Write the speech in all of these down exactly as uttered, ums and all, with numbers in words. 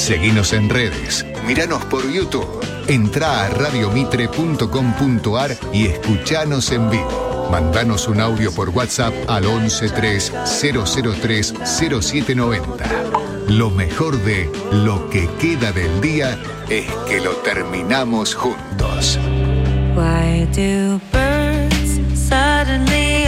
Seguinos en redes, míranos por YouTube, entrá a radio mitre punto com punto ar y escuchanos en vivo. Mandanos un audio por WhatsApp al once tres cero cero tres cero siete noventa. Lo mejor de Lo que queda del día es que lo terminamos juntos. Why do birds suddenly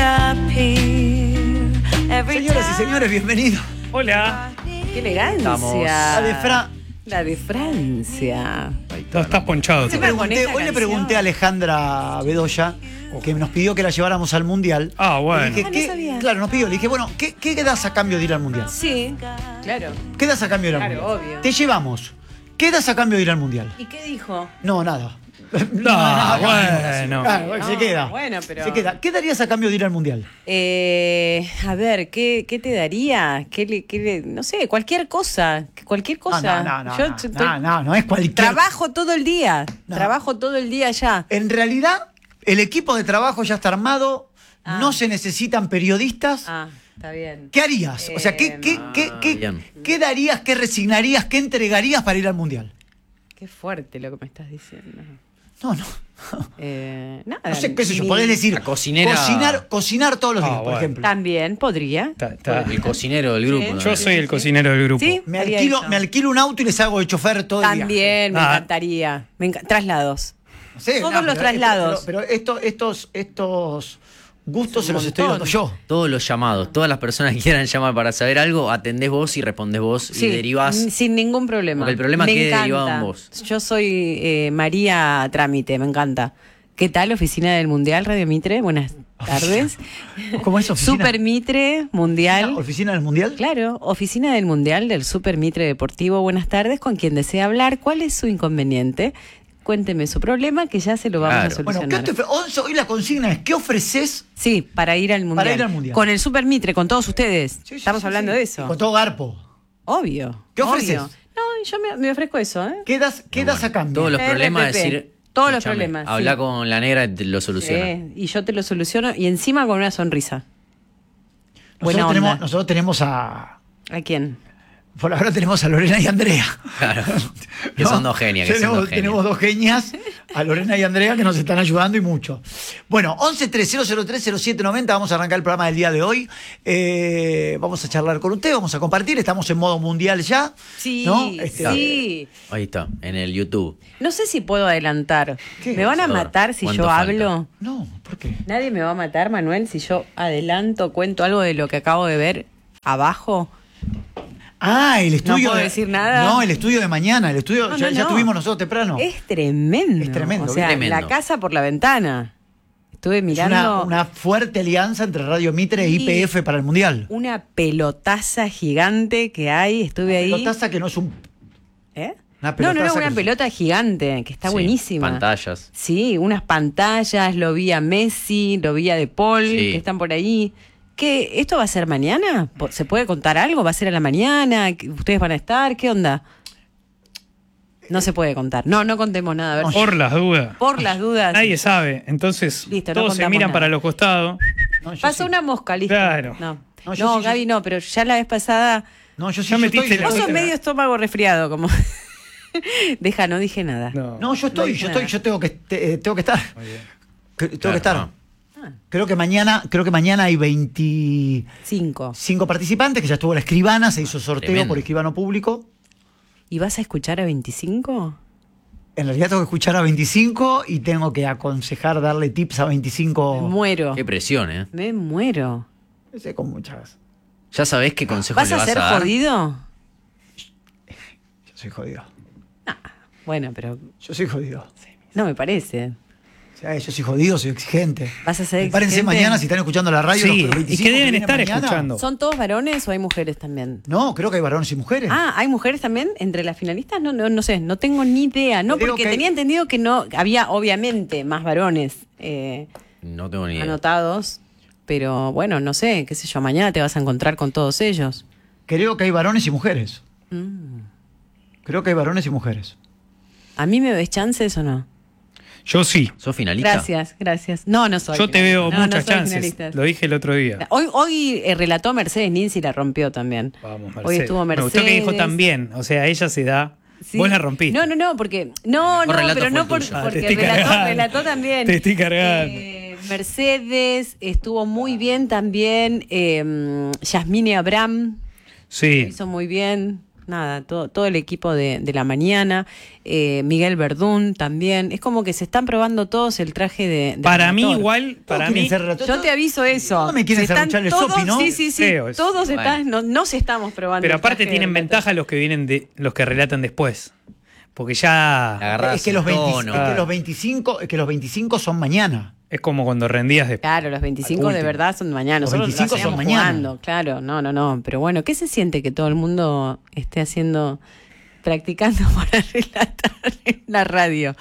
appear every Señoras y señores, bienvenidos. Hola. ¡Qué elegancia! La de Fra. La de Francia. No, estás ponchado. Hoy tú. le pregunté, hoy le pregunté a Alejandra Bedoya, que nos pidió que la lleváramos al Mundial. Ah, bueno. Le dije, Ah, no ¿qué- sabía. claro, nos pidió. Le dije, bueno, ¿qué, ¿qué das a cambio de ir al Mundial? Sí, claro. ¿Qué das a cambio de ir al Claro, Mundial? obvio. Te llevamos. ¿Qué das a cambio de ir al Mundial? ¿Y qué dijo? No, nada. No, bueno. Ah, bueno, se No, queda. bueno, pero- Se queda. ¿Qué darías a cambio de ir al Mundial? Eh, a ver, ¿qué, qué te daría? ¿Qué le, qué le- no sé, cualquier cosa. Cualquier cosa. No, no, no, Yo no, estoy- no, no, no es cualquier... Trabajo todo el día. No. Trabajo todo el día ya. En realidad, el equipo de trabajo ya está armado, Ah. no se necesitan periodistas. Ah, está bien. ¿Qué harías? O sea, ¿qué, Eh, qué, no. qué, qué, bien. qué darías, qué resignarías, qué entregarías para ir al Mundial? Qué fuerte lo que me estás diciendo. No, no. Eh, nada. No sé qué sé yo, ni- podés decir. La cocinera- Cocinar, cocinar todos los Ah, días, por bueno. ejemplo. También podría. Ta- ta- El cocinero del grupo. Sí. ¿no? Yo soy el cocinero del grupo. Sí, Me haría alquilo, eso. me alquilo un auto y les hago de chofer todo el día. También me Ah. encantaría. Me enca- traslados. Sí, Todos no, los pero- traslados. Pero, pero esto- estos, estos gustos Es se un los estoy montón. dando yo. Todos los llamados, todas las personas que quieran llamar para saber algo, atendés vos y respondés vos Sí, y derivás. n- sin ningún problema. Porque el problema Me quede encanta. derivado en vos. Yo soy eh, María Trámite, me encanta. ¿Qué tal, Oficina del Mundial, Radio Mitre? Buenas tardes. ¿Cómo es oficina? Super Mitre Mundial. ¿Oficina del Mundial? Claro, Oficina del Mundial del Super Mitre Deportivo. Buenas tardes, con quien desea hablar. ¿Cuál es su inconveniente? Cuénteme su problema, que ya se lo vamos Claro. a Bueno, solucionar. ¿qué te ofre- Once, hoy la consigna es: ¿qué ofreces? Sí, para ir al Mundial. ir al Mundial. Con el Super Mitre, con todos ustedes. Sí, sí, Estamos sí, hablando sí. de eso. Con todo garpo. Obvio. ¿Qué ofreces? obvio. No, yo me, me ofrezco eso, ¿eh? ¿Qué das, qué das a cambio? Todos los R P P. problemas, decir. Todos los escúchame, problemas, Habla sí. con la negra y te lo soluciona. Eh, y yo te lo soluciono y encima con una sonrisa. Buena Nosotros onda. tenemos, nosotros tenemos a. ¿A quién? Por ahora tenemos a Lorena y Andrea. Claro. Que son dos genias, que son tenemos, dos genias. tenemos dos genias, a Lorena y Andrea, que nos están ayudando y mucho. Bueno, once tres cero cero tres cero siete noventa, vamos a arrancar el programa del día de hoy. Eh, vamos a charlar con usted, vamos a compartir, estamos en modo mundial ya. Sí, ¿no? Este, sí. Ahí está, en el YouTube. No sé si puedo adelantar. ¿Qué? ¿Me van a Ahora, matar si ¿cuánto yo falta? hablo? No, ¿por qué? Nadie me va a matar, Manuel, si yo adelanto, cuento algo de lo que acabo de ver abajo. Ah, el estudio. puedo de- decir nada. No, el estudio de mañana, el estudio, No, ya, no, ya no. tuvimos nosotros temprano. Es tremendo. Es tremendo, O sea, tremendo. la casa por la ventana. Estuve Es mirando una, una fuerte alianza entre Radio Mitre e Sí. I P F para el Mundial. una pelotaza gigante que hay. Estuve ahí. Pelotaza que no es un. ¿Eh? Una No, no, pelotaza no, que una es- pelota gigante que está Sí, buenísima. Pantallas. Sí, unas pantallas, lo vi a Messi, lo vi a De Paul, Sí. que están por ahí. ¿Qué, ¿Esto va a ser mañana? Po- ¿Se puede contar algo? ¿Va a ser a la mañana? ¿Qué- ¿Ustedes van a estar? ¿Qué onda? No se puede contar. No, no contemos nada. A ver. No, Por las dudas. Por las dudas. Nadie sabe. Entonces, Listo, no todos se contamos miran nada. para los costados. No, yo Pasó sí. una mosca, listo. Claro. No, No, no, yo sí, yo Gaby, sí. no, pero ya la vez pasada. No, yo sí. Ya yo metiste estoy- la Vos sos Otra. medio estómago resfriado, como. Deja, no dije nada. No. No, yo estoy, No yo dije estoy, nada. yo tengo que, te- eh, tengo que estar. Muy bien. Que- Tengo Claro, que estar. no. Ah, Creo que mañana, creo que mañana hay veinticinco cinco. participantes, que ya estuvo la escribana, se hizo sorteo Tremendo. por escribano público. ¿Y vas a escuchar a veinticinco? En realidad tengo que escuchar a veinticinco y tengo que aconsejar darle tips a Me veinticinco. muero. Qué presión, ¿eh? Me muero. Ese con muchas. Ya sabés qué consejo ¿Vas le a vas ser a dar. jodido? Yo soy jodido. Bueno, pero Yo soy jodido. no me parece. O sea, yo soy jodido, soy exigente. ¿Vas a ser Prepárense exigente? mañana si están escuchando la radio. Sí, los y veinticinco que deben vienen estar mañana. escuchando. ¿Son todos varones o hay mujeres también? No, creo que hay varones y mujeres. Ah, ¿hay mujeres también entre las finalistas? No, no, no sé, no tengo ni idea. No, Te digo porque que hay- tenía entendido que no había, obviamente, más varones eh, No tengo ni idea. anotados. Pero bueno, no sé, qué sé yo, mañana te vas a encontrar con todos ellos. Creo que hay varones y mujeres. Mm. Creo que hay varones y mujeres. ¿A mí me ves chances o no? Yo sí. ¿Sos finalista? Gracias, gracias. No, no soy. Yo te finalista. veo No, no muchas soy chances. finalista. Lo dije el otro día. Hoy, hoy eh, relató Mercedes Ninzi y la rompió también. Vamos, Mercedes. Hoy estuvo Me Mercedes. gustó que dijo también. O sea, ella se da. Sí. Vos la rompiste. No, no, no, porque. No, El no, mejor relato pero fue no el por, tuyo. Ah, te porque estoy relató, cargando. relató también. Te estoy cargando. Eh, Mercedes estuvo muy bien también. Eh, Yasmine Abraham Sí. hizo muy bien. Nada, todo, todo el equipo de, de la mañana. Eh, Miguel Verdún también. Es como que se están probando todos el traje de. de Para mí, relator. igual, Todos para quieren mí. ser relator- Yo te aviso eso. No me quieren Se están serruchar el todos- sopi, ¿no? Sí, sí, sí. Feo eso. Todos Bueno. están, no, nos estamos probando. Pero el aparte traje tienen de relator. ventaja los que vienen de. los que relatan después. Porque ya. Agarrás Es que, los el veinte tono. es que los veinticinco, es que los veinticinco son mañana. Es como cuando rendías después. Claro, los veinticinco de Último. verdad son mañana. Los Nosotros veinticinco lo son hacíamos mañana. jugando, claro, no, no, no. Pero bueno, ¿qué se siente que todo el mundo esté haciendo, practicando para relatar en la radio?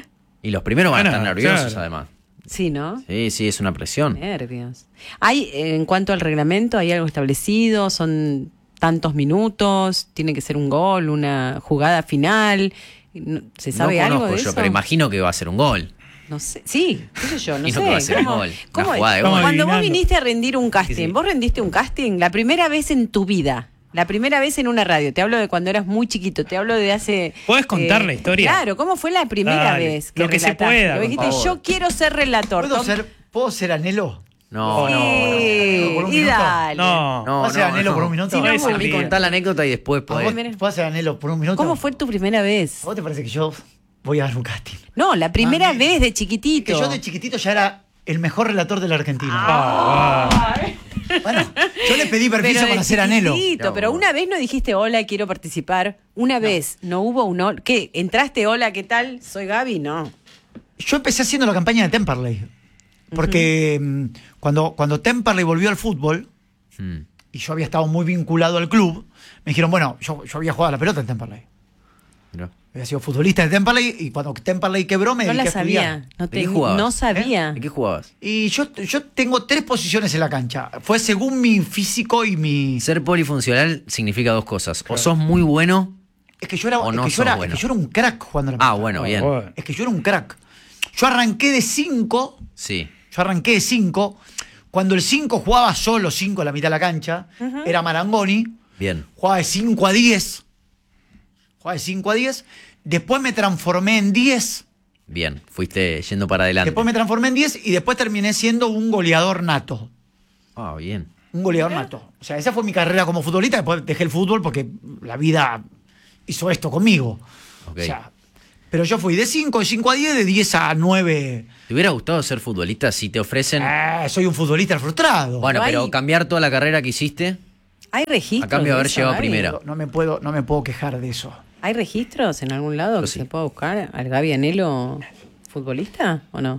Y los primeros van a Bueno, estar nerviosos, claro. además. Sí, ¿no? Sí, sí, es una presión. Nervios. ¿Hay, en cuanto al reglamento, hay algo establecido? ¿Son tantos minutos? ¿Tiene que ser un gol, una jugada final? No- ¿Se sabe no algo conozco de yo, eso? pero imagino que va a ser un gol. No sé, sí, qué sé yo, no Y no sé. que va a ser un ¿Cómo- gol, una cómo es? jugada de gol. Cuando vos Adivinando. viniste a rendir un casting, Sí, sí. ¿vos rendiste un casting? La primera vez en tu vida, la primera vez en una radio, te hablo de cuando eras muy chiquito, te hablo de hace... ¿Podés contar la historia? Claro, ¿cómo fue la primera Dale, vez que lo que se relataste? pueda, Lo por dijiste, favor. yo quiero ser relator. ¿Puedo Tom- ser, ¿puedo ser Anhelo? No, Sí, no, no. ¿Por un y minuto? dale. No. No, ¿Puedo ser no, Anhelo no. por un minuto? Sí, no, Puede ser A mí bien. contá la anécdota y después ¿A vos podés. ¿Puedo hacer Anhelo por un minuto? ¿Cómo fue tu primera vez? ¿A vos te parece que yo voy a dar un casting? No, la primera Ah, vez de Que chiquitito. yo de chiquitito ya era el mejor relator de la Argentina. Ah, Bueno, yo le pedí permiso Pero para de hacer Anhelo. chiquitito, No, pero bueno. una vez no dijiste hola, quiero participar. Una vez, no hubo un hola. ¿Qué? ¿Entraste hola, qué tal? Soy Gaby, no. Yo empecé haciendo la campaña de Temperley. Porque mm, cuando, cuando Temperley volvió al fútbol, Mm. y yo había estado muy vinculado al club, me dijeron, bueno, yo, yo había jugado a la pelota en Temperley. Mirá. Había sido futbolista de Temperley y cuando Temperley quebró me No dediqué la a estudiar. sabía. No, ¿De qué te- jugabas? no sabía. ¿De qué jugabas? Y yo, yo tengo tres posiciones en la cancha. Fue según mi físico y mi... Ser polifuncional significa dos cosas. O sos muy bueno. Es que yo era, O es no que yo sos era, es bueno. que yo era un crack jugando a la Ah, pelota. bueno, bien. bueno. Es que yo era un crack. Yo arranqué de cinco, Sí. yo arranqué de cinco. Cuando el cinco jugaba solo cinco a la mitad de la cancha, era Marangoni. Bien. Jugaba de cinco a diez. Jugaba de cinco a diez. Después me transformé en diez. Bien. Fuiste yendo para adelante. Después me transformé en diez y después terminé siendo un goleador nato. Ah, bien. Un goleador nato. O sea, esa fue mi carrera como futbolista. Después dejé el fútbol porque la vida hizo esto conmigo. Ok. O sea, pero yo fui de cinco, de cinco a diez, de diez a nueve. ¿Te hubiera gustado ser futbolista si te ofrecen? Eh, soy un futbolista frustrado. Bueno, Pero pero hay- cambiar toda la carrera que hiciste. ¿Hay registros? A cambio de haber eso, llegado Gaby? primero. No me puedo, no me puedo quejar de eso. ¿Hay registros en algún lado Yo que sí. se pueda buscar al Gaby Anhelo futbolista o no?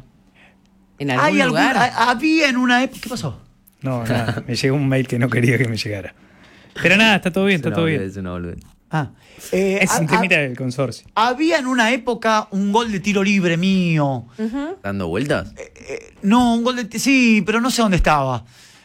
¿En algún Hay algún, lugar? ha- había en una época. ¿Qué pasó? No, nada. Me llegó un mail que no quería que me llegara. Pero nada, está todo bien, está todo bien. Es una boludez. Ah, eh, Es ha- un ha- temita del consorcio. había en una época un gol de tiro libre mío. ¿Dando vueltas? Eh, no, un gol de. Sí, pero no sé dónde estaba.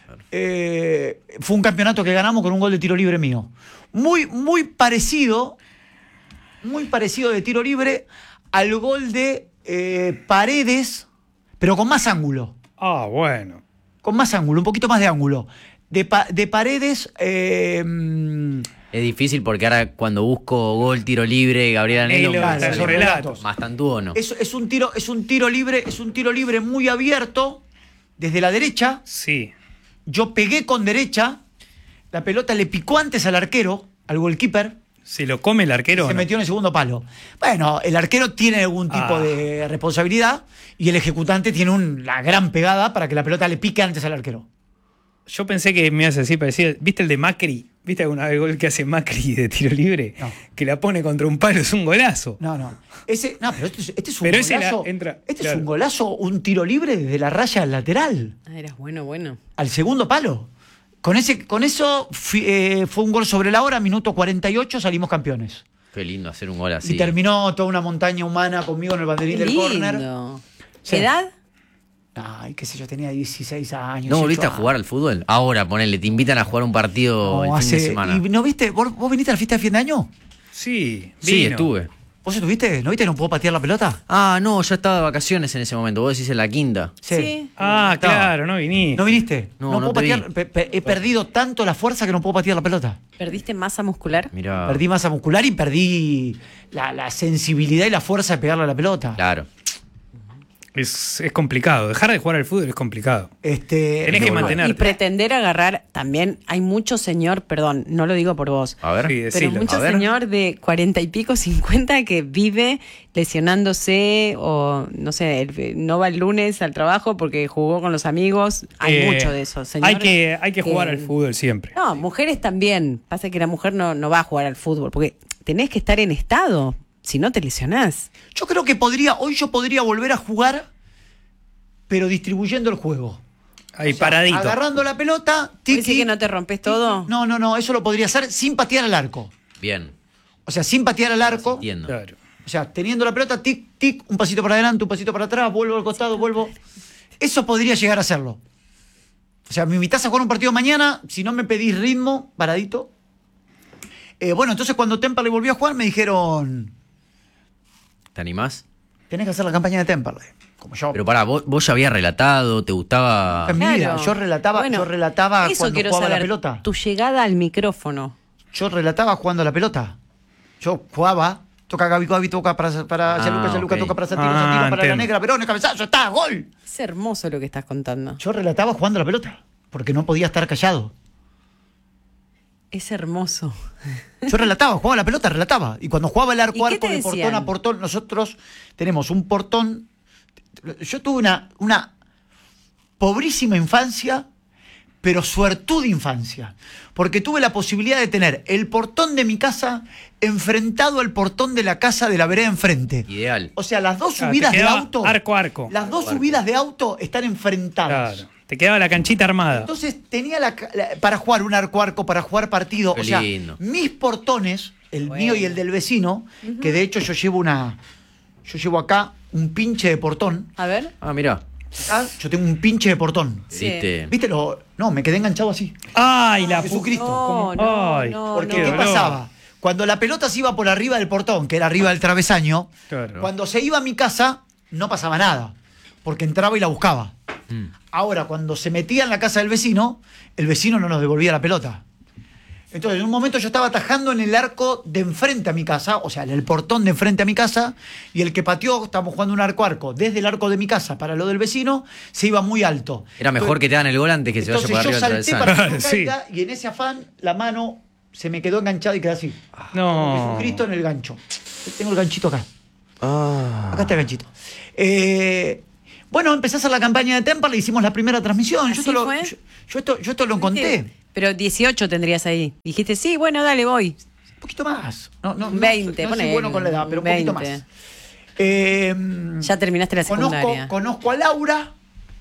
Eh, fue un campeonato que ganamos con un gol de tiro libre mío. Muy, muy parecido. Muy parecido de tiro libre al gol de eh, Paredes, pero con más ángulo. Ah, bueno. Con más ángulo, un poquito más de ángulo. De, Pa- de Paredes. eh, mm, Es difícil porque ahora cuando busco gol, tiro libre, Gabriel Anhelo, Anhelo, me claro, sale son relatos. más tantuono. es, es un tiro, es un tiro libre, es un tiro libre muy abierto desde la derecha. Sí. Yo pegué con derecha, la pelota le picó antes al arquero, al goalkeeper, ¿Se lo come el arquero? se o no? metió en el segundo palo. Bueno, el arquero tiene algún tipo Ah. de responsabilidad y el ejecutante tiene un- la gran pegada para que la pelota le pique antes al arquero. Yo pensé que me ibas a decir, parecía, ¿viste el de Macri? ¿Viste alguna vez el gol que hace Macri de tiro libre? No. Que la pone contra un palo, es un golazo. No, no. Ese, no, pero este, es- este es un Pero ese la- golazo. entra- este claro. es un golazo, un tiro libre desde la raya al lateral, Ah, eras bueno, bueno. al segundo palo. Con, ese, con eso fui- eh, fue un gol sobre la hora, minuto cuarenta y ocho, salimos campeones. Qué lindo hacer un gol así. Y terminó toda una montaña humana conmigo en el banderín Qué del córner. lindo. Sí. ¿Edad? Ay, qué sé yo, tenía dieciséis años. ¿No volviste a dieciocho jugar al fútbol? Ahora, ponele, te invitan a jugar un partido No, el fin de hace- semana. ¿Y no viste? ¿Vos, vos viniste a la fiesta de fin de año? Sí, Sí, vino. estuve. ¿Vos estuviste? ¿No viste? ¿No puedo patear la pelota? Ah, no, yo estaba de vacaciones en ese momento. Vos decís en la quinta. Sí. Ah, Estaba. claro, no viniste. ¿No viniste? No, no puedo te patear. vi. pe- pe- he perdido tanto la fuerza que no puedo patear la pelota. ¿Perdiste masa muscular? Mirá. Perdí masa muscular y perdí la, la sensibilidad y la fuerza de pegarle a la pelota. Claro. Es, es complicado. Dejar de jugar al fútbol es complicado. Este, Tenés que bueno, mantener- Y pretender agarrar, también hay mucho señor, perdón, no lo digo por vos, A ver. Sí, pero decilo. mucho A ver. señor de cuarenta y pico, cincuenta que vive lesionándose o, no sé, el- no va el lunes al trabajo porque jugó con los amigos. Hay Eh, mucho de eso, Hay señores que, hay que jugar al fútbol siempre. No, mujeres también. Pasa que la mujer no, no va a jugar al fútbol porque tenés que estar en estado, si no te lesionás. Yo creo que podría, hoy yo podría volver a jugar, pero distribuyendo el juego. Ahí O sea, paradito. Agarrando la pelota, ¿Vos tiki, decís que no te rompes todo? No, no, no, eso lo podría hacer sin patear al arco. Bien. O sea, sin patear al arco. Entiendo. Claro. O sea, teniendo la pelota, tic, tic, un pasito para adelante, un pasito para atrás, vuelvo al costado, vuelvo. Eso podría llegar a hacerlo. O sea, me invitás a jugar un partido mañana, si no me pedís ritmo, paradito. Eh, bueno, entonces cuando Temperley volvió a jugar, me dijeron, ¿Te animás? tenés que hacer la campaña de Temperley. Como yo. Pero pará, vos, vos ya habías relatado, te gustaba. En mi vida, Claro. yo relataba, Bueno, yo relataba eso cuando quiero jugaba saber, la pelota. Tu llegada al micrófono. Yo relataba jugando a la pelota. Yo jugaba, toca Gaby Gaby, toca para, para Ah, Yaluca, Yaluca, ok. toca para Santino, Ah, Santino, para la entiendo. negra, Perón, cabezazo, está, gol. Es hermoso lo que estás contando. Yo relataba jugando a la pelota, porque no podía estar callado. Es hermoso. Yo relataba, jugaba a la pelota, relataba. Y cuando jugaba el arco ¿Y a qué arco te de portón decían? a portón, nosotros tenemos un portón. Yo tuve una, una pobrísima infancia, pero suertuda infancia. Porque tuve la posibilidad de tener el portón de mi casa enfrentado al portón de la casa de la vereda enfrente. Ideal. O sea, las dos Ah, te subidas de quedaba auto. arco a arco. Las dos subidas de auto están enfrentadas. Claro. Te quedaba la canchita armada. Entonces tenía la, la- para jugar un arco a arco, para jugar partido. Qué o sea, lindo. mis portones, el mío y el del vecino, que de hecho yo llevo una. Yo llevo acá un pinche de portón. A ver. Ah, mirá. Acá yo tengo un pinche de portón. Sí. ¿Viste? ¿Viste? Lo, no, me quedé enganchado así. ¡Ay, la pu- Jesucristo. No, no, Ay, no, Porque qué ¿qué dolor. pasaba? Cuando la pelota se iba por arriba del portón, que era arriba del travesaño, Claro. cuando se iba a mi casa, no pasaba nada. Porque entraba y la buscaba. Mm. Ahora, cuando se metía en la casa del vecino, el vecino no nos devolvía la pelota. Entonces, en un momento yo estaba atajando en el arco de enfrente a mi casa, o sea, en el portón de enfrente a mi casa, y el que pateó, estábamos jugando un arco a arco, desde el arco de mi casa para lo del vecino, se iba muy alto. Era mejor que te dan el gol antes que se vaya Entonces por yo arriba del salté para travesaño. que no Sí. caiga, y en ese afán la mano se me quedó enganchada y quedé así. No. Jesucristo en el gancho. Tengo el ganchito acá. Ah. Acá está el ganchito. Eh, bueno, empecé a hacer la campaña de Temperley, hicimos la primera transmisión. Yo ¿Así esto, lo, fue? yo, yo esto, yo esto lo conté. Pero dieciocho tendrías ahí. Dijiste, sí, bueno, dale, voy. Un poquito más. No, no, no, veinte, no soy ponele, bueno con la edad, pero un poquito veinte. más. Eh, Ya terminaste la conozco, secundaria. conozco a Laura,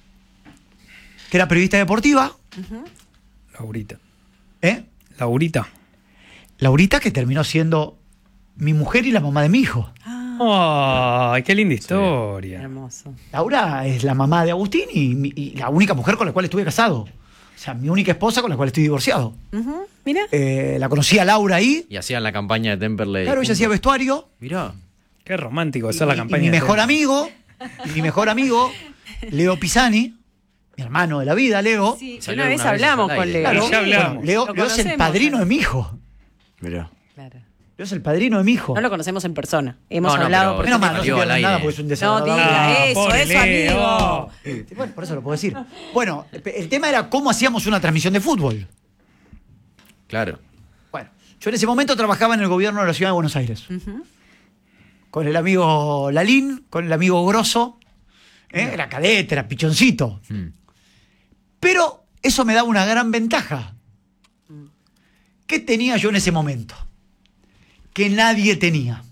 que era periodista deportiva. Laurita. ¿eh? Laurita. Laurita, que terminó siendo mi mujer y la mamá de mi hijo. ¡Ay, qué linda historia! Hermoso. Laura es la mamá de Agustín y, mi- y la única mujer con la cual estuve casado. O sea, mi única esposa con la cual estoy divorciado. Ujú, Mira. Eh, la conocí a Laura ahí. Y hacían la campaña de Temperley. Claro, ella hacía vestuario. Mirá. Qué romántico Y, hacer la y- y campaña. mi de mejor Temperley. amigo, y mi mejor amigo, Leo Pisani, mi hermano de la vida, Leo. Sí, Salió una vez alguna vez hablamos al con aire. Leo. Claro, ya hablamos. bueno, Leo, Lo Leo es el conocemos, padrino ya. de mi hijo. Mirá. Claro. Leo es el padrino de mi hijo. No lo conocemos en persona. Hemos No, no, hablado pero- por Menos mal, no se salió pierden al nada aire. porque es un No desagradable. diga Ah, eso, pobre eso, Leo. amigo. Eh, Bueno, por eso lo puedo decir. Bueno, el tema era cómo hacíamos una transmisión de fútbol. Claro. Bueno, yo en ese momento trabajaba en el gobierno de la ciudad de Buenos Aires. Con el amigo Lalín, con el amigo Grosso. ¿eh? Era cadete, era pichoncito. Mm. Pero eso me daba una gran ventaja. ¿Qué tenía yo en ese momento? Que nadie tenía.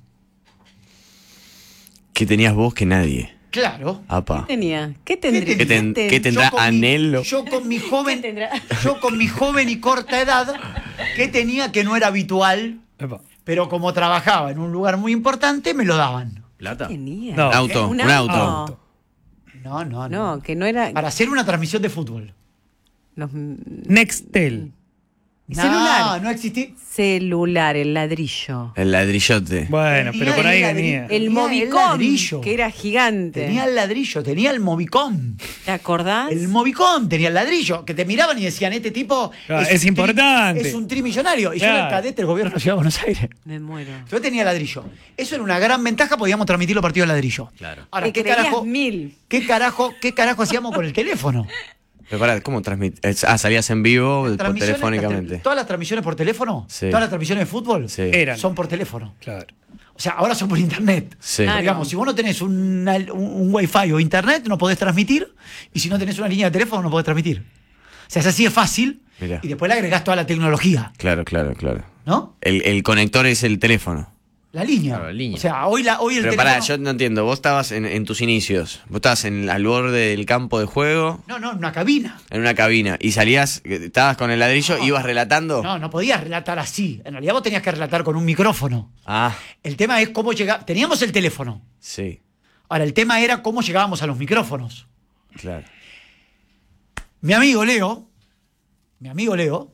¿Qué tenías vos que nadie? Claro. Apa. ¿Qué tenía? ¿Qué tendría? ¿Qué ten- ten- qué tendrá Yo con mi- Anhelo? yo con mi joven, ¿Qué tendrá? yo con mi joven y corta edad, ¿qué tenía que no era habitual? Epa. Pero como trabajaba en un lugar muy importante, me lo daban. ¿Plata? tenía? No. Un auto, ¿Un un auto. auto? No, no, no. No, que no era. Para hacer una transmisión de fútbol. Los, Nextel. No, Celular. no existía. Celular, el ladrillo. El ladrillote. Bueno, Tenía pero por ahí el venía. ladrillo. El Tenía el Movicom, ladrillo. que era gigante. Tenía el ladrillo, tenía el Movicom. ¿Te acordás? El Movicom tenía el ladrillo, que te miraban y decían, este tipo Ah, es un tri- importante. es un trimillonario. Y yo era el Claro. cadete del gobierno de la Ciudad de Buenos Aires. Me muero. Yo tenía ladrillo. Eso era una gran ventaja, podíamos transmitir los partidos de ladrillo. Claro. Ahora, Te ¿qué creías carajo, mil. ¿qué carajo, qué carajo hacíamos con el teléfono? Pero pará, ¿cómo transmitir? Ah, salías en vivo por Transmisiones, telefónicamente. Todas las transmisiones por teléfono, Sí. todas las transmisiones de fútbol Sí. Eran. son por teléfono. Claro. O sea, ahora son por internet. Sí. Claro. Digamos, si vos no tenés una- un, un wifi o internet, no podés transmitir. Y si no tenés una línea de teléfono, no podés transmitir. O sea, es así de fácil. Mirá. Y después le agregás toda la tecnología, Claro, claro, claro. ¿no? El, el conector es el teléfono. La línea. Claro, la línea. O sea, hoy, la, hoy el Pero teléfono... pará, yo no entiendo. Vos estabas en, en tus inicios. Vos estabas en, al borde del campo de juego, No, no, en una cabina. en una cabina. Y salías, estabas con el ladrillo, No. ibas relatando. No, no podías relatar así. En realidad vos tenías que relatar con un micrófono. Ah, El tema es cómo llegar... Teníamos el teléfono. sí, Ahora, el tema era cómo llegábamos a los micrófonos. claro. Mi amigo Leo, mi amigo Leo,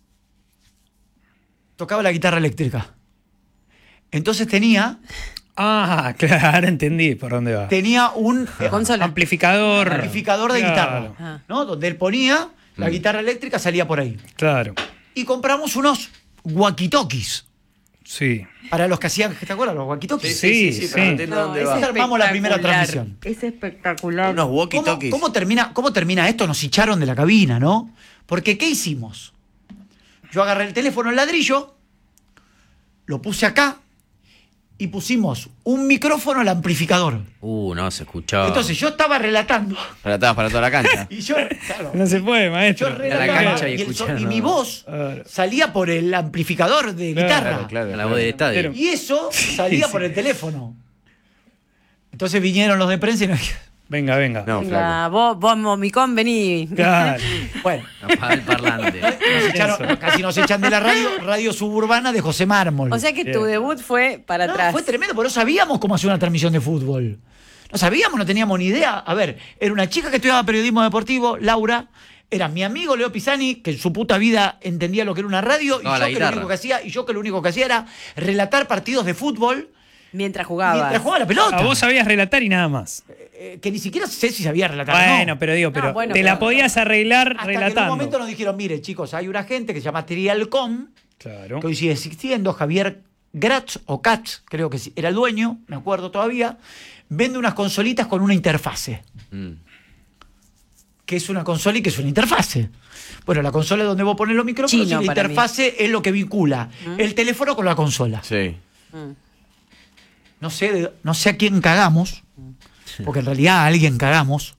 tocaba la guitarra eléctrica. Entonces tenía, Ah, claro, entendí por dónde va. tenía un eh, Consola. Amplificador. amplificador de Claro, guitarra, Ah. ¿no? Donde él ponía la guitarra eléctrica, salía por ahí. Claro. Y compramos unos walkie-talkies. Sí. Para los que hacían, ¿te acuerdas? Los walkie-talkies. Sí, sí, pero no sí. entiendo No, dónde es va. Esa armamos la primera espectacular. transmisión. Es espectacular. Unos ¿Cómo, walkie-talkies. cómo termina, ¿Cómo termina esto? Nos echaron de la cabina, ¿no? Porque ¿qué hicimos? Yo agarré el teléfono en ladrillo, lo puse acá y pusimos un micrófono al amplificador. Uh, no, se escuchaba. Entonces yo estaba relatando Relatabas para toda la cancha. y yo, claro, No se puede, yo maestro. relataba la cancha y y, el so- escuchando. y mi voz Claro. salía por el amplificador de Claro, guitarra. Claro, claro. La voz del estadio. Pero- Y eso salía sí. por el teléfono. Entonces vinieron los de prensa y nos dijeron, Venga, venga. No, Venga, flaco. vos, vos, Momicón, vení. Claro. bueno, Apaga el parlante. nos echaron- casi nos echan de la radio, radio suburbana de José Mármol. O sea que tu Bien. debut fue para No, atrás. fue tremendo, porque no sabíamos cómo hacer una transmisión de fútbol. No sabíamos, no teníamos ni idea. A ver, era una chica que estudiaba periodismo deportivo, Laura. Era mi amigo Leo Pisani, que en su puta vida entendía lo que era una radio, No, y la yo que lo guitarra. único que hacía, y yo que lo único que hacía era relatar partidos de fútbol Mientras jugabas. mientras jugaba la pelota. A vos sabías relatar y nada más. Eh, que ni siquiera sé si sabía relatar. Bueno, no. pero digo, pero No, bueno, te pero- la podías arreglar Hasta que en un relatando. momento nos dijeron, mire chicos, hay una gente que se llama Trialcom, Claro. que hoy sigue existiendo, Javier Gratz o Katz, creo que sí, era el dueño, me acuerdo todavía, vende unas consolitas con una interfase. Mm. Que es una consola y que es una interfase. Bueno, la consola es donde vos pones los micrófonos Chino y la para interfase es lo que vincula el teléfono con la consola. Sí. No sé, de- no sé a quién cagamos, porque en realidad a alguien cagamos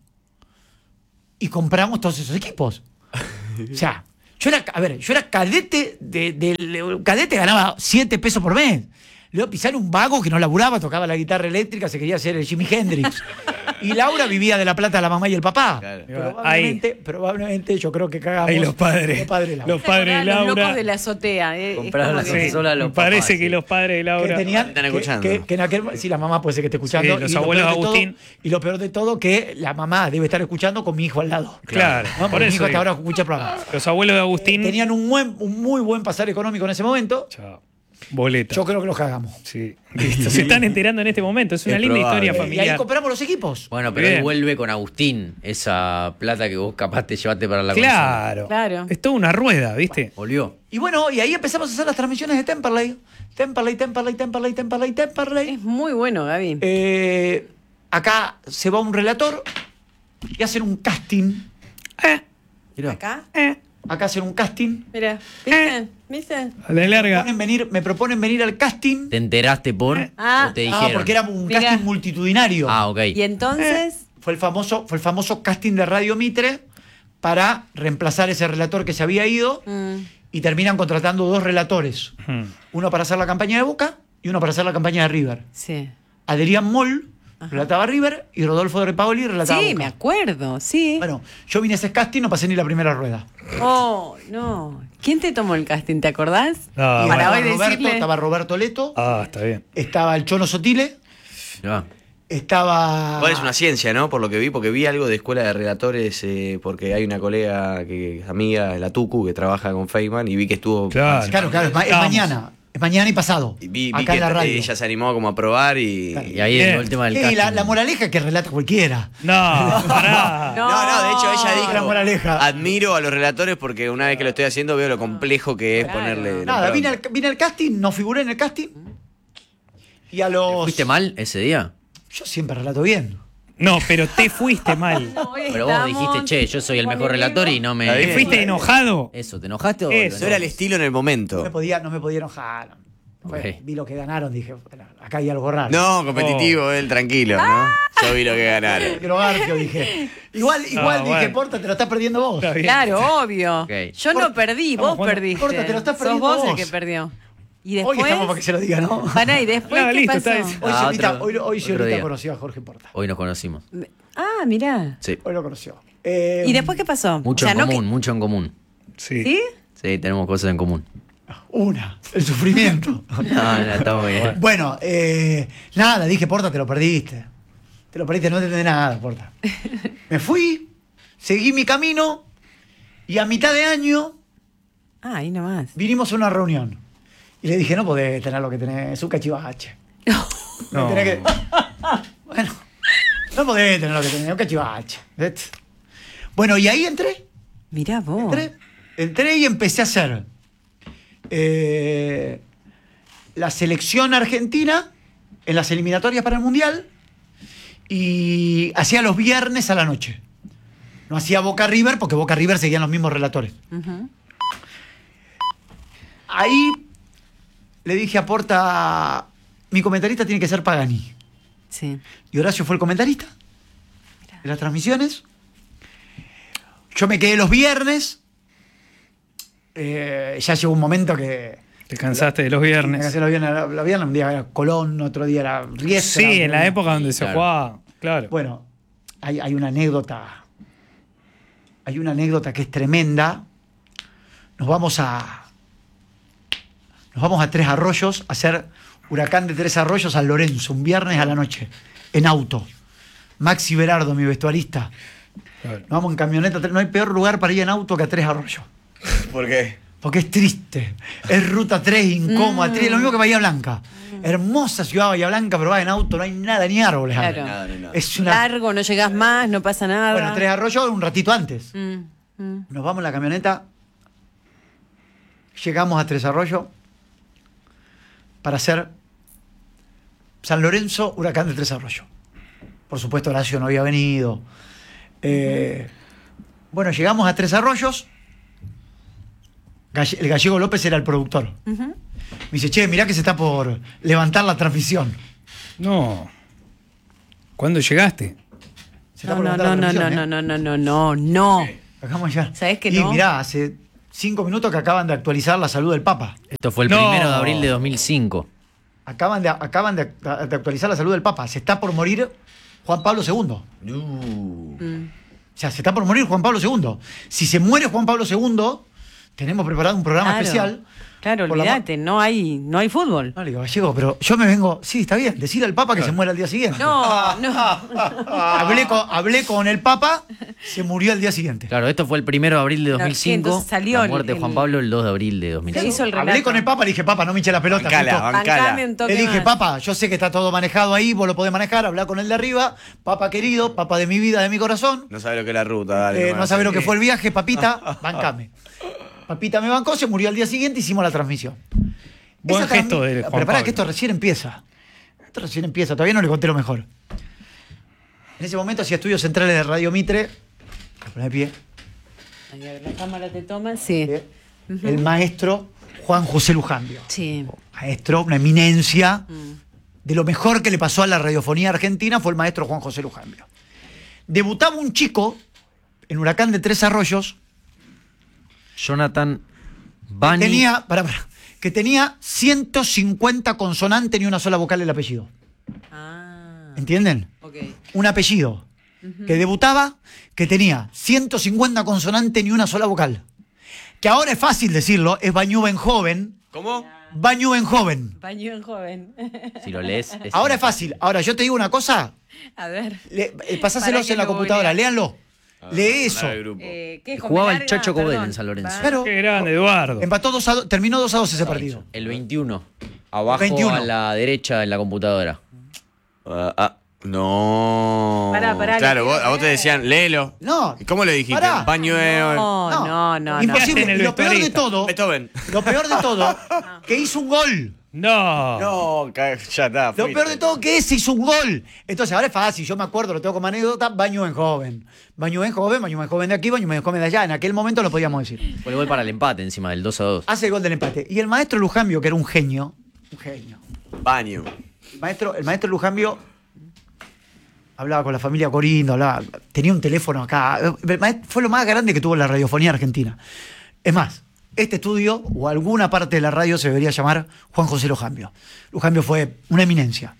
y compramos todos esos equipos. O sea, yo era, a ver, yo era cadete de, de- cadete ganaba siete pesos por mes. Leo Pisani, un vago que no laburaba, tocaba la guitarra eléctrica, se quería hacer el Jimi Hendrix. Y Laura vivía de la plata de la mamá y el papá. Claro. Probablemente, probablemente yo creo que cagamos. Ahí los padres. Los padres de Laura. Los padres de Los Laura. locos de la azotea. eh, es Compraron como la que- consola a los Me parece papás, que sí. los padres de Que Laura. tenían, Están que- escuchando. Que, que en aquel, sí, la mamá puede ser que esté escuchando. Sí, los y lo abuelos peor de todo- Agustín. y lo peor de todo, que la mamá debe estar escuchando con mi hijo al lado. Claro, ¿no? por Porque mi eso hijo hasta digo. ahora escucha el programa. Los abuelos de Agustín. Tenían un, buen, un muy buen pasar económico en ese momento. Chao. Boleta. Yo creo que los cagamos. Sí. Listo. Se están enterando en este momento. Es una Es linda probable. historia Y ahí familiar. compramos los equipos. Bueno, pero Bien. él vuelve con Agustín esa plata que vos capaz te llevaste para la Claro. Claro. Es toda una rueda, ¿viste? consola. Volvió. Y bueno, y ahí empezamos a hacer las transmisiones de Temperley. Temperley, Temperley, Temperley, Temperley, Temperley. Es muy bueno, Gaby. Eh, acá se va un relator y hacen un casting. Eh, Mirá. Acá. eh. Acá hacen un casting. Mira. ¿Viste? ¿Viste? A la Me larga. proponen venir, me proponen venir al casting. ¿Te enteraste por? Ah. ¿O te Ah, dijeron? porque era un Mira. casting multitudinario. Ah, ok. Y entonces. Fue el famoso, fue el famoso casting de Radio Mitre para reemplazar ese relator que se había ido mm, y terminan contratando dos relatores. Hmm. Uno para hacer la campaña de Boca y uno para hacer la campaña de River. sí. Adrián Moll relataba River y Rodolfo de Repaoli relataba Sí, Boca. me acuerdo, sí. Bueno, yo vine a ese casting, no pasé ni la primera rueda. Oh, no. ¿Quién te tomó el casting? ¿Te acordás? No, Y Para estaba hoy Roberto, decirle. estaba Roberto Leto, Ah, está bien. estaba el Chono Sotile Mirá. estaba... Igual es una ciencia, ¿no? Por lo que vi, porque vi algo de escuela de relatores, eh, porque hay una colega que es amiga, la Tucu, que trabaja con Feynman, y vi que estuvo... Claro. Claro, claro, es, ma- es Vamos. mañana. Es mañana y pasado. Y vi, vi acá que en la radio. ella se animó como a probar y... Y ahí Bien. llegó el tema del Sí, casting. la, la moraleja es que relata cualquiera. No, pará. No. No, no, de hecho ella La dijo, moraleja. admiro a los relatores porque una vez que lo estoy haciendo veo lo complejo que es Claro. ponerle... la Nada, vine impronta. al, vine al casting, no figuré en el casting. Y a los... ¿Fuiste mal ese día? Yo siempre relato bien. No, pero te fuiste mal. Hoy Pero vos estamos dijiste, che, yo soy el con mejor el relator ego. y no me... Está ¿Te bien. fuiste enojado? Eso, ¿te enojaste o...? Eso. Eso era el estilo en el No momento. me podía, no me podía enojar. Fue- Ok. Vi lo que ganaron, dije, bueno, acá hay algo raro. No, competitivo, él tranquilo, ¿no? Yo vi lo que ganaron. Quiero Garfio, dije. Igual, igual Ah, dije, bueno. Porta, te lo estás perdiendo vos. Está bien. Claro, obvio. Ok. Yo no Porta, perdí, estamos vos jugando- perdiste. Porta, te lo estás Sos perdiendo vos el vos. que perdió. Y Hoy después... estamos para que se lo diga, ¿no? Pará, y después, Claro, ¿qué listo, pasó? está bien. Hoy, Ah, señorita, otro- hoy, hoy otro señorita día. conoció a Jorge Porta. Hoy nos conocimos. Ah, mirá. Sí. Hoy lo conoció. Eh, ¿Y después qué pasó? Mucho O sea, en no común, que- mucho en común. Sí. ¿Sí? Sí, tenemos cosas en común. Una, el sufrimiento. No, no, está muy bien. Bueno, eh, nada, dije, Porta, te lo perdiste. Te lo perdiste, no te entendés nada, Porta. Me fui, seguí mi camino y a mitad de año Ah, ahí nomás. vinimos a una reunión. Y le dije, no podés tener lo que tenés, es un cachivache. Me No. tenés que... Bueno, no podés tener lo que tenés, un cachivache. ¿Viste? Bueno, y ahí entré. Mirá vos. Entré, entré y empecé a hacer eh, la selección argentina en las eliminatorias para el Mundial y hacía los viernes a la noche. No hacía Boca River porque Boca River seguían los mismos relatores. Ujú. Ahí le dije a Porta, mi comentarista tiene que ser Pagani. Sí. Y Horacio fue el comentarista de las transmisiones. Yo me quedé los viernes. Eh, ya llegó un momento que... Te cansaste de los me viernes. cansé los viernes, los viernes, un día era Colón, otro día era Riestra. Sí, en la época donde se Claro. jugaba. Claro. Bueno, hay, hay una anécdota. Hay una anécdota que es tremenda. Nos vamos a. Nos vamos a Tres Arroyos a hacer Huracán de Tres Arroyos a San Lorenzo, un viernes a la noche, en auto. Maxi Berardo, mi vestuarista. Claro. Nos vamos en camioneta. No hay peor lugar para ir en auto que a Tres Arroyos. ¿Por qué? Porque es triste. Es ruta tres, incómoda. tres, lo mismo que Bahía Blanca. Hermosa ciudad Bahía Blanca, pero va en auto, no hay nada, ni árboles. Claro. Nada, no, nada. Es una. Largo, no llegás más, no pasa nada. Bueno, Tres Arroyos un ratito antes. Mm, mm. Nos vamos en la camioneta. Llegamos a Tres Arroyos para hacer San Lorenzo, Huracán de Tres Arroyos. Por supuesto, Horacio no había venido. Eh, bueno, llegamos a Tres Arroyos. Galle- El gallego López era el productor. Ujú. Me dice, che, mirá que se está por levantar la transmisión. No. ¿Cuándo llegaste? Se está No, por no, levantar no, la no, transmisión, no, ¿eh? no, no, no, no, no. Acabamos ya. ¿Sabés que y no? mirá, hace cinco minutos que acaban de actualizar la salud del Papa. Esto fue el No. primero de abril de dos mil cinco. Acaban de, acaban de, de actualizar la salud del Papa. Se está por morir Juan Pablo segundo. Uh. Mm. O sea, se está por morir Juan Pablo segundo. Si se muere Juan Pablo segundo, tenemos preparado un programa Claro. especial. Claro, por la olvídate, no hay, no hay fútbol. No, le digo, Gallego, pero yo me vengo. Sí, está bien, decirle al Papa que se muera al día siguiente. No, no. Hablé con, hablé con el Papa, se murió al día siguiente. Claro, esto fue el primero de abril de No, dos mil sí, cinco. entonces salió la el- muerte de Juan el- Pablo el dos de abril de dos mil Se cinco. hizo el Hablé relato. con el Papa, le dije, Papa, no me eche la pelota. Bancala, justo. bancala. Bancame un toque Le dije, más. Papa, yo sé que está todo manejado ahí, vos lo podés manejar, hablar con el de arriba. Papa querido, Papa de mi vida, de mi corazón. No sabe lo que es la ruta, dale. Eh, nomás. no sabe lo que fue el viaje, papita, bancame. Papita me bancó, se murió al día siguiente, hicimos la transmisión. Buen Esa gesto transmi- de Juan Pero pará, Pablo. que esto recién empieza. Esto recién empieza, todavía no le conté lo mejor. En ese momento hacía estudios centrales de Radio Mitre. Me ponés de pie. A ver, la cámara te toma, sí. pie. El maestro Juan José Lujambio. Sí. Maestro, una eminencia. Mm. De lo mejor que le pasó a la radiofonía argentina fue el maestro Juan José Lujambio. Debutaba un chico en Huracán de Tres Arroyos. Jonathan Bani. Tenía, pará, pará, que tenía ciento cincuenta consonantes ni una sola vocal el apellido. Ah. ¿Entienden? Ok. Un apellido que debutaba, que tenía ciento cincuenta consonantes ni una sola vocal. Que ahora es fácil decirlo, es Bañuben joven. ¿Cómo? Baño en joven. Baño en joven. Si lo lees. Es Ahora es fácil. Ahora, yo te digo una cosa. A ver. Le, eh, pasáselos Para que en la lo computadora, google. léanlo. Lee eso. Eh, ¿qué es? Jugaba el Con Chacho Belarga? Cobel Perdón. en San Lorenzo. Claro. Qué grande, Eduardo. Empató dos a dos, terminó dos a dos ese partido. El veintiuno. Abajo veintiuno. a la derecha en la computadora. Ah, ah, no. Pará, pará, Claro, le vos- quiero a vos te ver. decían, léelo. No. ¿Y cómo le dijiste? Pará. Baño en... No, no, no. Imposible. En el Y lo peor de vestuarista. todo, Beethoven. lo peor de todo, que hizo un gol. No. No, ca- ya está. Lo fuiste. peor de todo que ese hizo un gol. Entonces ahora es fácil, yo me acuerdo, lo tengo como anécdota, baño en joven. Baño en joven, baño en joven de aquí, baño en joven de allá. En aquel momento lo podíamos decir. Fue el gol para el empate encima del dos a dos. Hace el gol del empate. Y el maestro Lujambio, que era un genio, un genio. Baño. El maestro, el maestro Lujambio hablaba con la familia Corindo, hablaba, tenía un teléfono acá. El maest- Fue lo más grande que tuvo la radiofonía argentina. Es más, este estudio o alguna parte de la radio se debería llamar Juan José Lujambio. Lujambio fue una eminencia.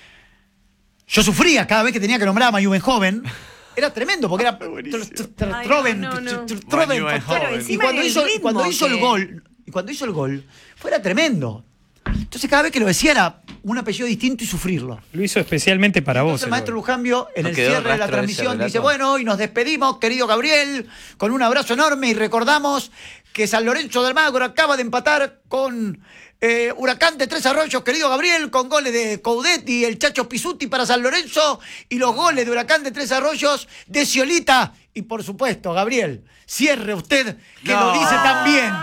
Yo sufría cada vez que tenía que nombrar a Mayuben joven. Era tremendo porque era Ay, Troven, no, no, no. Troven. Mayuben joven. Pero Y encima cuando del hizo, ritmo cuando hizo el que- gol, y cuando hizo el gol, fuera tremendo. Entonces cada vez que lo decía era un apellido distinto y sufrirlo. Lo hizo especialmente para vos. Entonces el el maestro gol. Lujambio, en ¿No el quedó cierre de la rastro de ese transmisión, relato? dice, bueno, y nos despedimos, querido Gabriel, con un abrazo enorme y recordamos que San Lorenzo de Almagro acaba de empatar con eh, Huracán de Tres Arroyos, querido Gabriel, con goles de Coudet y el Chacho Pisuti para San Lorenzo y los goles de Huracán de Tres Arroyos de Sciolita. Y por supuesto, Gabriel, cierre usted, que lo dice tan bien.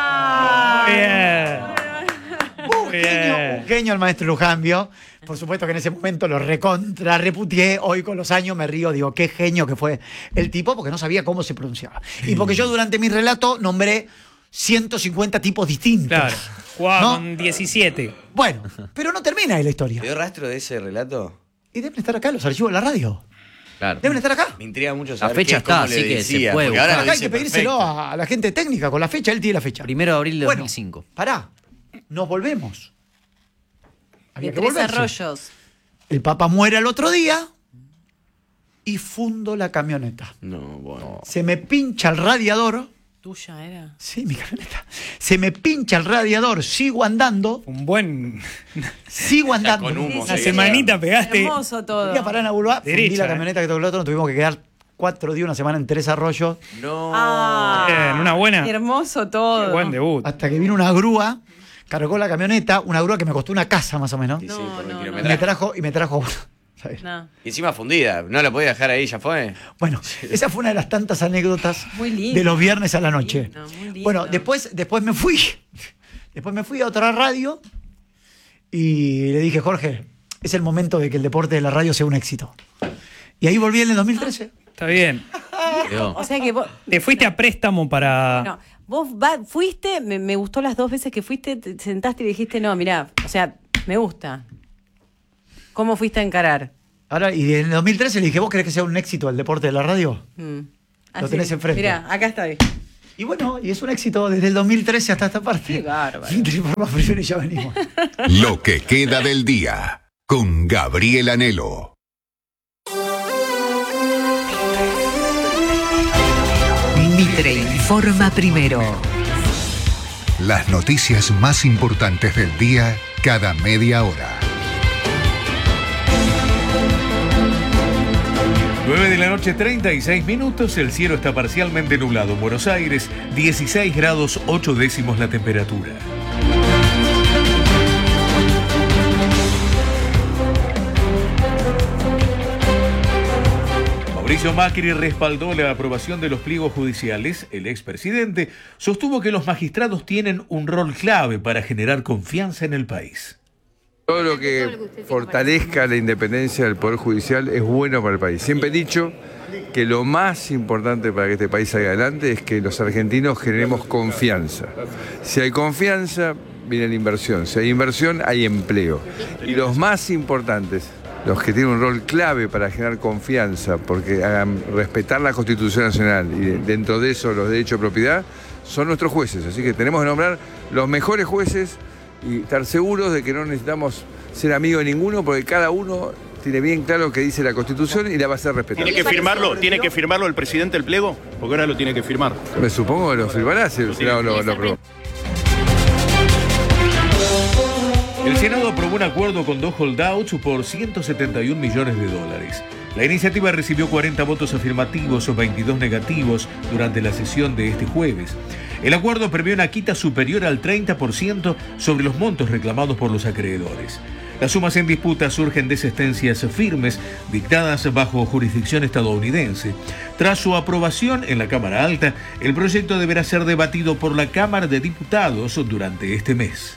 Bien. Un Bien. genio, un genio el maestro Lujambio. Por supuesto que en ese momento lo recontra reputié. Hoy con los años me río, digo, qué genio que fue el tipo, porque no sabía cómo se pronunciaba. Y porque yo durante mi relato nombré ciento cincuenta tipos distintos. Claro. Jugaba ¿No? con diecisiete. Bueno, pero no termina ahí la historia. ¿Quedó rastro de ese relato? Y deben estar acá los archivos de la radio. Claro. Deben estar acá. Me intriga mucho La saber fecha qué- está, cómo le así que se decía, puede porque ahora buscar. lo Acá hay que dice pedírselo perfecto. a, a la gente técnica con la fecha. Él tiene la fecha. Primero de abril de Bueno, dos mil cinco. pará. Nos volvemos. Había De que Tres volverse. Arroyos. El Papa muere al otro día y fundo la camioneta. No, bueno. Se me pincha el radiador. Tuya era. Sí, mi camioneta. Se me pincha el radiador, sigo andando, Un buen. sigo andando. con humo, Una sí. semanita pegaste. Hermoso todo. Fui a parar en Abulba, fundí Derecha, la eh. camioneta que todo el otro, nos tuvimos que quedar cuatro días, una semana en Tres Arroyos, No. Ah, Bien, una buena. Hermoso todo. Qué buen debut. hasta que vino una grúa, cargó la camioneta, una grúa que me costó una casa más o menos, Sí, y sí, No, por el no, no. me kilometraje. trajo, y me trajo. ¿sabes? No. Y encima fundida. No la podía dejar ahí, ya fue. Bueno, esa fue una de las tantas anécdotas Muy lindo. de los viernes a la noche. Muy lindo, muy lindo. Bueno, después, después me fui. Después me fui a otra radio y le dije, Jorge, es el momento de que el deporte de la radio sea un éxito. Y ahí volví en el dos mil trece. Está bien. Quedó. O sea que vos. Te fuiste a préstamo para. No, vos va- fuiste, me, me gustó las dos veces que fuiste, te sentaste y dijiste, no, mirá, o sea, me gusta. ¿Cómo fuiste a encarar? Ahora, y en el dos mil trece le dije, ¿vos querés que sea un éxito el deporte de la radio? Mm. Lo tenés enfrente. Mirá, acá estoy. Y bueno, y es un éxito desde el dos mil trece hasta esta parte. Qué bárbaro. Informa primero y ya venimos. Lo que queda del día con Gabriel Anhelo. Mitre informa primero. Las noticias más importantes del día cada media hora. nueve de la noche, treinta y seis minutos. El cielo está parcialmente nublado en Buenos Aires. dieciséis grados ocho décimos la temperatura. Mauricio Macri respaldó la aprobación de los pliegos judiciales. El expresidente sostuvo que los magistrados tienen un rol clave para generar confianza en el país. Todo lo que fortalezca la independencia del Poder Judicial es bueno para el país. Siempre he dicho que lo más importante para que este país salga adelante es que los argentinos generemos confianza. Si hay confianza, viene la inversión. Si hay inversión, hay empleo. Y los más importantes, los que tienen un rol clave para generar confianza, porque hagan respetar la Constitución Nacional y dentro de eso los derechos de propiedad, son nuestros jueces. Así que tenemos que nombrar los mejores jueces y estar seguros de que no necesitamos ser amigos de ninguno, porque cada uno tiene bien claro que dice la Constitución y la va a hacer respetar. ¿Tiene que firmarlo? ¿Tiene que firmarlo el presidente el pliego? Porque ahora lo tiene que firmar. Me supongo que lo firmará si si no lo, lo aprobó. Senado aprobó un acuerdo con dos holdouts por ciento setenta y un millones de dólares. La iniciativa recibió cuarenta votos afirmativos o veintidós negativos durante la sesión de este jueves. El acuerdo prevé una quita superior al treinta por ciento sobre los montos reclamados por los acreedores. Las sumas en disputa surgen de sentencias firmes dictadas bajo jurisdicción estadounidense. Tras su aprobación en la Cámara Alta, el proyecto deberá ser debatido por la Cámara de Diputados durante este mes.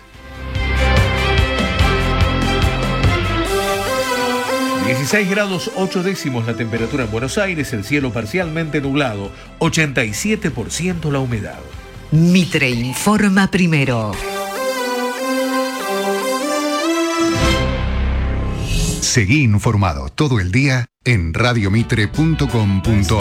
dieciséis grados ocho décimos la temperatura en Buenos Aires, el cielo parcialmente nublado, ochenta y siete por ciento la humedad. Mitre informa primero. Seguí informado todo el día en radiomitre punto com punto ar.